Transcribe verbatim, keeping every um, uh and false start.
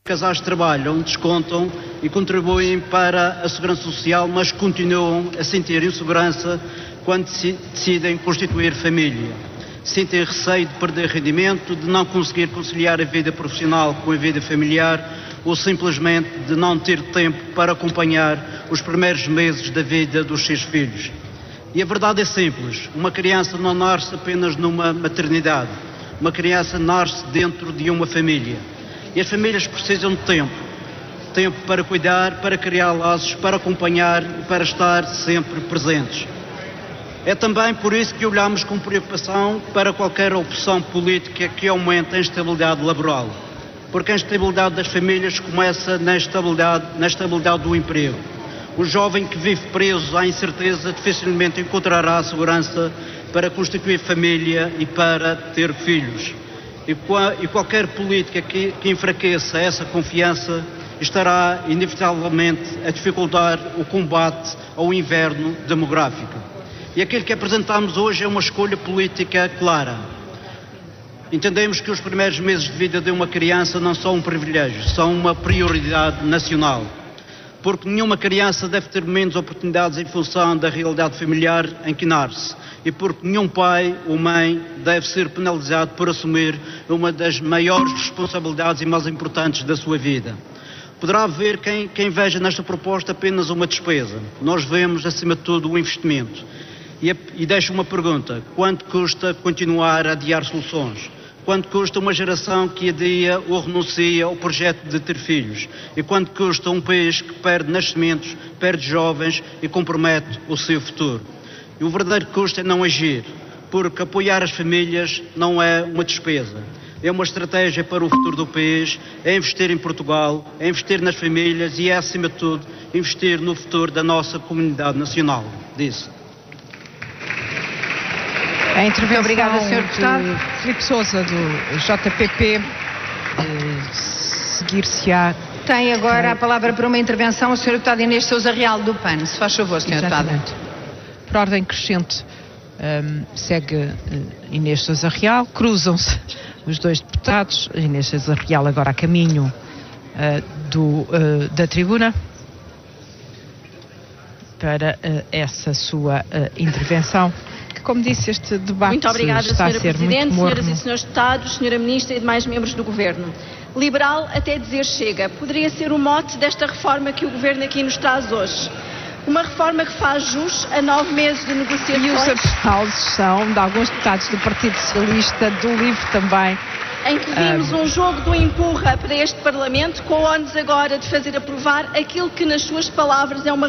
Casais trabalham, descontam e contribuem para a segurança social, mas continuam a sentir insegurança quando decidem constituir família. Sentem receio de perder rendimento, de não conseguir conciliar a vida profissional com a vida familiar ou simplesmente de não ter tempo para acompanhar os primeiros meses da vida dos seus filhos. E a verdade é simples: uma criança não nasce apenas numa maternidade. Uma criança nasce dentro de uma família. E as famílias precisam de tempo. Tempo para cuidar, para criar laços, para acompanhar e para estar sempre presentes. É também por isso que olhamos com preocupação para qualquer opção política que aumente a instabilidade laboral. Porque a instabilidade das famílias começa na estabilidade, na estabilidade do emprego. O jovem que vive preso à incerteza dificilmente encontrará segurança para constituir família e para ter filhos. E, e qualquer política que, que enfraqueça essa confiança estará inevitavelmente a dificultar o combate ao inverno demográfico. E aquilo que apresentamos hoje é uma escolha política clara. Entendemos que os primeiros meses de vida de uma criança não são um privilégio, são uma prioridade nacional. Porque nenhuma criança deve ter menos oportunidades em função da realidade familiar em que nasce. E porque nenhum pai ou mãe deve ser penalizado por assumir uma das maiores responsabilidades e mais importantes da sua vida. Poderá haver quem, quem veja nesta proposta apenas uma despesa. Nós vemos, acima de tudo, o investimento. E, e deixo uma pergunta: quanto custa continuar a adiar soluções? Quanto custa uma geração que adia ou renuncia ao projeto de ter filhos? E quanto custa um país que perde nascimentos, perde jovens e compromete o seu futuro? E o verdadeiro custo é não agir, porque apoiar as famílias não é uma despesa. É uma estratégia para o futuro do país, é investir em Portugal, é investir nas famílias e é, acima de tudo, investir no futuro da nossa comunidade nacional. Disso. A intervenção Obrigada, senhor Deputado. de Filipe Sousa, do J P P, seguir-se-á. Tem agora a palavra para uma intervenção o senhor Deputado Inês Sousa Real, do P A N. Se faz favor, senhor Deputado. Por ordem crescente, um, segue uh, Inês Sousa Real, cruzam-se os dois deputados. Inês Sousa Real agora a caminho uh, do, uh, da tribuna para uh, essa sua uh, intervenção. Como disse, este debate muito obrigada, está senhora a ser Presidente, muito morno. senhoras e senhores deputados, senhora Ministra e demais membros do Governo. Liberal até dizer chega. Poderia ser o mote desta reforma que o Governo aqui nos traz hoje. Uma reforma que faz jus a nove meses de negociações. E os aplausos são de alguns deputados do Partido Socialista, do LIVRE também. Em que vimos um... um jogo do empurra para este Parlamento, com o ónus agora de fazer aprovar aquilo que, nas suas palavras, é uma